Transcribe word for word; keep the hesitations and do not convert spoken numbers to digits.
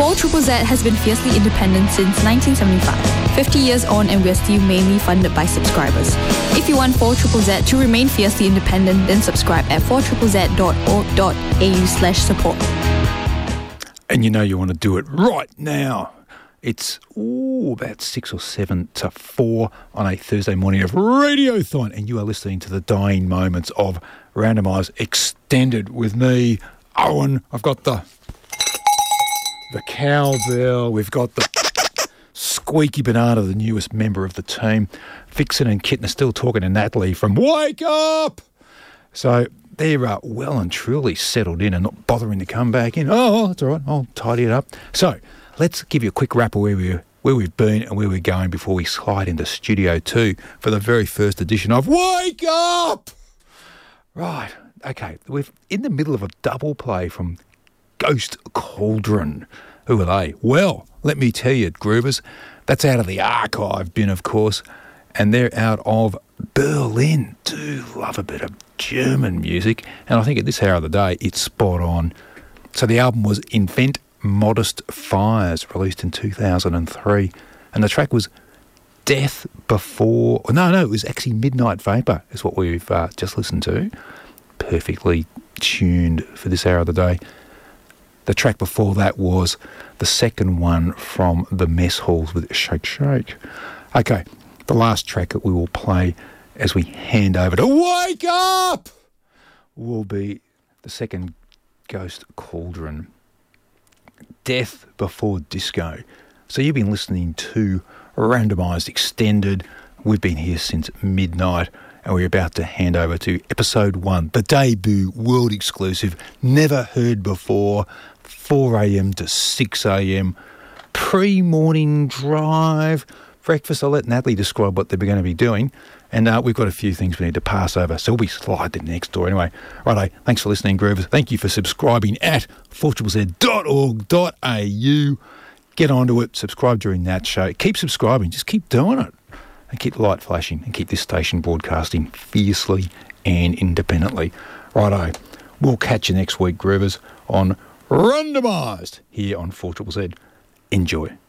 four Z Z Z has been fiercely independent since nineteen seventy-five. fifty years on and we're still mainly funded by subscribers. If you want four Z Z Z to remain fiercely independent, then subscribe at four Z Z Z dot org dot a u slash support. And you know you want to do it right now. It's ooh, about six or seven to four on a Thursday morning of Radiothon, and you are listening to the dying moments of Randomised Extended with me, Owen. I've got the the cowbell. We've got the Squeaky Banana, the newest member of the team. Vixen and Kitten are still talking to Natalie from Wake Up. So they're uh, well and truly settled in and not bothering to come back in. Oh, that's all right. I'll tidy it up. So let's give you a quick wrap of where, we, where we've been and where we're going before we slide into Studio two for the very first edition of Wake Up! Right, okay. We're in the middle of a double play from Ghost Cauldron. Who are they? Well, let me tell you, Groovers, that's out of the archive bin, of course, and they're out of Berlin. Do love a bit of German music, and I think at this hour of the day, it's spot on. So the album was Invent Modest Fires, released in two thousand three, and the track was Death Before... No, no, it was actually Midnight Vapor, is what we've uh, just listened to. Perfectly tuned for this hour of the day. The track before that was the second one from the Mess Halls with Shake Shake. Okay, the last track that we will play as we hand over to Wake Up will be the second Ghost Cauldron, Death Before Disco. So you've been listening to Randomised Extended. We've been here since midnight, and we're about to hand over to episode one, the debut world exclusive, never heard before, four a.m. to six a.m, pre-morning drive, breakfast. I'll let Natalie describe what they're going to be doing, and uh, we've got a few things we need to pass over, so we'll be sliding next door anyway. Righto, thanks for listening, Groovers. Thank you for subscribing at four Z Z Z dot org dot a u. Get onto it, subscribe during that show. Keep subscribing, just keep doing it. And keep the light flashing and keep this station broadcasting fiercely and independently. Righto, we'll catch you next week, Groovers, on Randomised here on four Z Z Z. Enjoy.